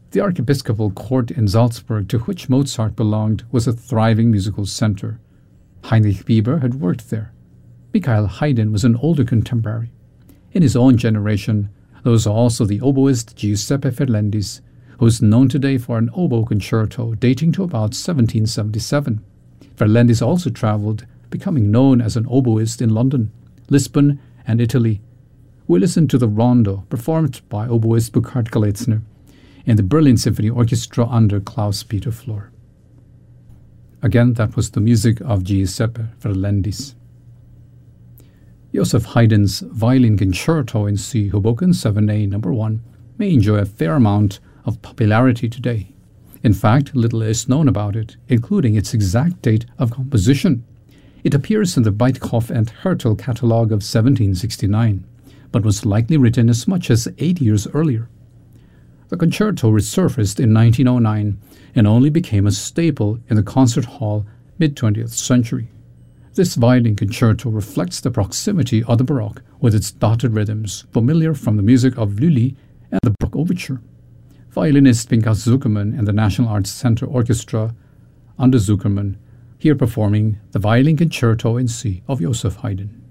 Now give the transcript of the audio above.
The archiepiscopal court in Salzburg, to which Mozart belonged, was a thriving musical center. Heinrich Bieber had worked there. Michael Haydn was an older contemporary. In his own generation, there was also the oboist Giuseppe Ferlendis, who is known today for an oboe concerto dating to about 1777. Ferlendis also traveled, becoming known as an oboist in London, Lisbon, and Italy. We listen to the rondo performed by oboist Burkhard Galetzner in the Berlin Symphony Orchestra under Klaus-Peter Flor. Again, that was the music of Giuseppe Ferlendis. Joseph Haydn's Violin Concerto in C, Hoboken 7A No. 1, may enjoy a fair amount of popularity today. In fact, little is known about it, including its exact date of composition. It appears in the Breitkopf and Hertel catalogue of 1769, but was likely written as much as 8 years earlier. The concerto resurfaced in 1909 and only became a staple in the concert hall mid-20th century. This violin concerto reflects the proximity of the Baroque with its dotted rhythms, familiar from the music of Lully and the Baroque Overture. Violinist Pinkas Zukerman and the National Arts Center Orchestra under Zukerman, here performing the Violin Concerto in C of Joseph Haydn.